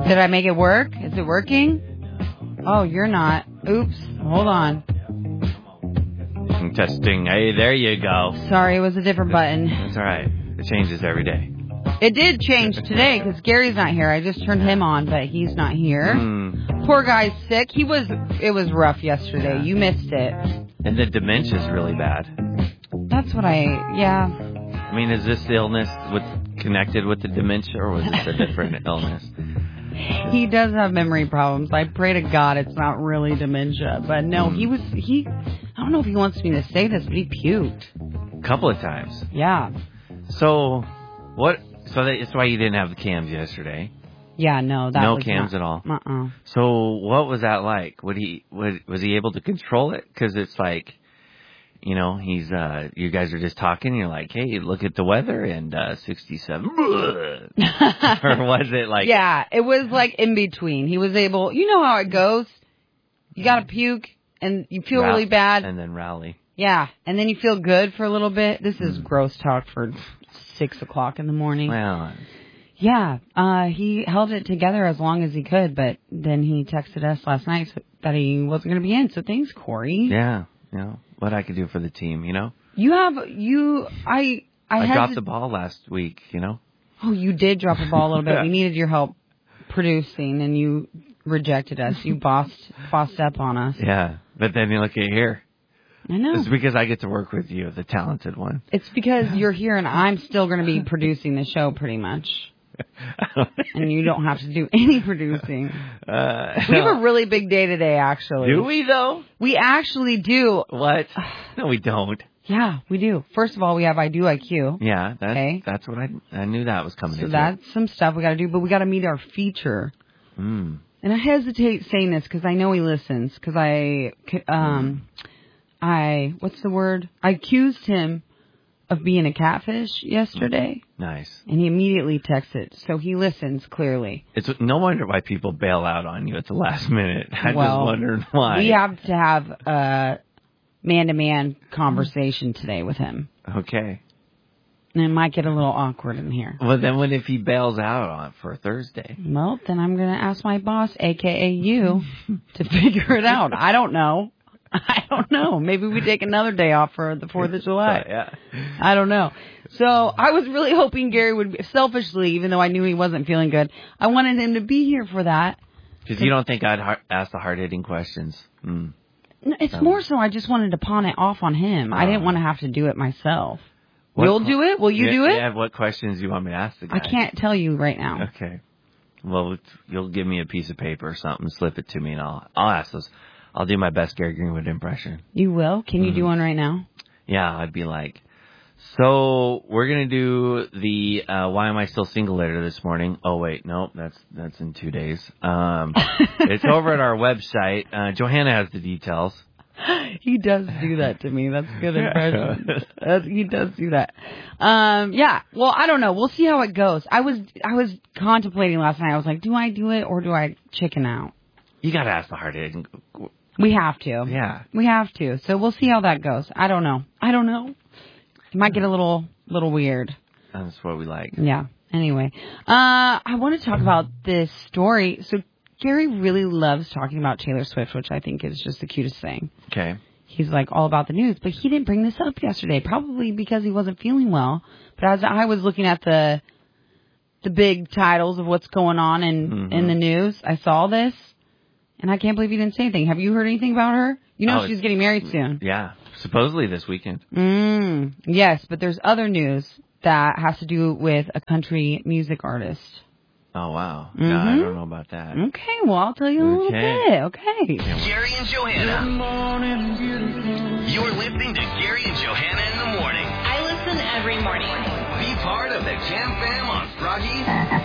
Did I make it work? Is it working? Oh, you're not. Oops. Hold on. Testing. Hey, there you go. Sorry, it was a different button. That's all right. It changes every day. It did change today because Gary's not here. I just turned him on, but he's not here. Poor guy's sick. It was rough yesterday. Yeah. You missed it. And the dementia's really bad. That's what yeah. I mean, is this illness connected with the dementia, or was this a different illness? He does have memory problems. I pray to God it's not really dementia. But no, I don't know if he wants me to say this, but he puked. A couple of times. Yeah. So, what? So that's why you didn't have the cams yesterday. Yeah, no, that no was cams not, at all. Uh-uh. So what was that like? Was he able to control it? Because it's like, you know, he's you guys are just talking. And you're like, hey, look at the weather and 67. Or was it like? Yeah, it was like in between. He was able. You know how it goes. You got to puke and you feel really bad, and then rally. Yeah, and then you feel good for a little bit. This is gross talk for 6 o'clock in the morning. Well. Yeah, he held it together as long as he could, but then he texted us last night that he wasn't going to be in. So thanks, Corey. Yeah, you know, what I could do for the team, you know? I dropped the ball last week, you know? Oh, you did drop a ball a little bit. We needed your help producing, and you rejected us. You bossed up on us. Yeah, but then you look at here. I know. It's because I get to work with you, the talented one. It's because you're here, and I'm still going to be producing the show pretty much. And you don't have to do any producing. We have a really big day today, actually. Do we, though? We actually do. What? No, we don't. Yeah, we do. First of all, we have I Do IQ. Yeah, that's what I knew that was coming. So that's some stuff we got to do, but we got to meet our feature. And I hesitate saying this because I know he listens. Because what's the word? I accused him of being a catfish yesterday. Nice. And he immediately texted. So he listens, clearly. It's no wonder why people bail out on you at the last minute. I just wondered why. We have to have a man-to-man conversation today with him. Okay. And it might get a little awkward in here. Well, then what if he bails out on for Thursday? Well, then I'm going to ask my boss, a.k.a. you, to figure it out. I don't know. Maybe we take another day off for the 4th of July. Yeah. I don't know. So I was really hoping Gary would selfishly, even though I knew he wasn't feeling good, I wanted him to be here for that. Because you don't think I'd ask the hard-hitting questions. No, it's more so I just wanted to pawn it off on him. I didn't want to have to do it myself. You'll do it? Will you do it? Yeah, what questions do you want me to ask the guy? I can't tell you right now. Okay. Well, you'll give me a piece of paper or something, slip it to me, and I'll ask those. I'll do my best Gary Greenwood impression. You will? Can you do one right now? Yeah, I'd be like, so we're going to do the Why Am I Still Single later this morning. Oh, wait, nope, that's in 2 days. It's over at our website. Johanna has the details. He does do that to me. That's a good impression. He does do that. Yeah. Well, I don't know. We'll see how it goes. I was contemplating last night. I was like, do I do it or do I chicken out? You got to ask the hard-hitting. We have to. Yeah. We have to. So we'll see how that goes. I don't know. It might get a little weird. That's what we like. Yeah. Anyway, I want to talk about this story. So Gary really loves talking about Taylor Swift, which I think is just the cutest thing. Okay. He's like all about the news, but he didn't bring this up yesterday, probably because he wasn't feeling well. But as I was looking at the big titles of what's going on in the news, I saw this. And I can't believe you didn't say anything. Have you heard anything about her? You know she's getting married soon. Yeah, supposedly this weekend. Yes, but there's other news that has to do with a country music artist. Oh, wow. No, I don't know about that. Okay, well, I'll tell you a little bit. Okay. Gary and Johanna. Good morning, beautiful. You're listening to Gary and Johanna in the morning. I listen every morning. Be part of the Jam Fam on Froggy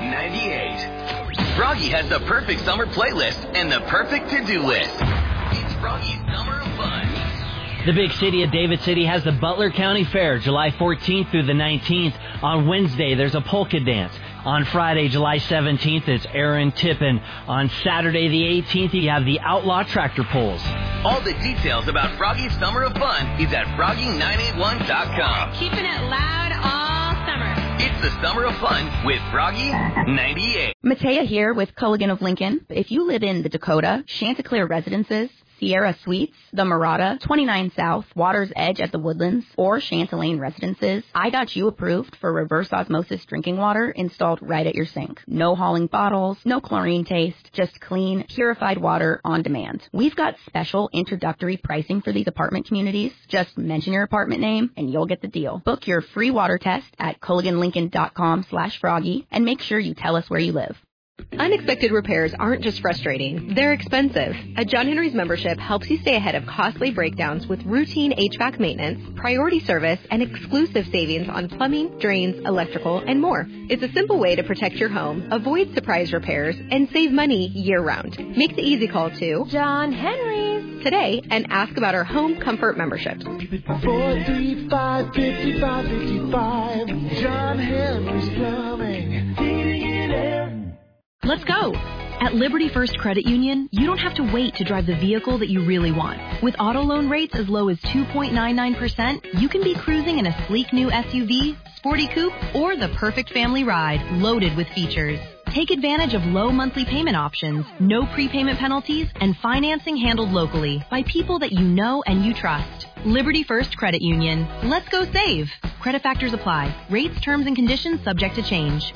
98. Froggy has the perfect summer playlist and the perfect to-do list. It's Froggy's Summer of Fun. The big city of David City has the Butler County Fair, July 14th through the 19th. On Wednesday, there's a polka dance. On Friday, July 17th, it's Aaron Tippin. On Saturday, the 18th, you have the Outlaw Tractor Pulls. All the details about Froggy's Summer of Fun is at froggy981.com. Keeping it loud all summer. It's the summer of fun with Froggy 98. Matea here with Culligan of Lincoln. If you live in the Dakota, Chanticleer Residences, Sierra Suites, the Murata, 29 South, Water's Edge at the Woodlands, or Chantilane Residences, I got you approved for reverse osmosis drinking water installed right at your sink. No hauling bottles, no chlorine taste, just clean, purified water on demand. We've got special introductory pricing for these apartment communities. Just mention your apartment name and you'll get the deal. Book your free water test at culliganlincoln.com/froggy and make sure you tell us where you live. Unexpected repairs aren't just frustrating, they're expensive. A John Henry's membership helps you stay ahead of costly breakdowns with routine HVAC maintenance, priority service, and exclusive savings on plumbing, drains, electrical, and more. It's a simple way to protect your home, avoid surprise repairs, and save money year-round. Make the easy call to John Henry's today and ask about our home comfort memberships. 435-5555, John Henry's Plumbing, heating and air. Let's go! At Liberty First Credit Union, you don't have to wait to drive the vehicle that you really want. With auto loan rates as low as 2.99%, you can be cruising in a sleek new SUV, sporty coupe, or the perfect family ride loaded with features. Take advantage of low monthly payment options, no prepayment penalties, and financing handled locally by people that you know and you trust. Liberty First Credit Union. Let's go save! Credit factors apply. Rates, terms, and conditions subject to change.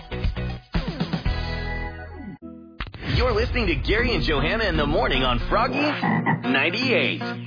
You're listening to Gary and Johanna in the morning on Froggy 98.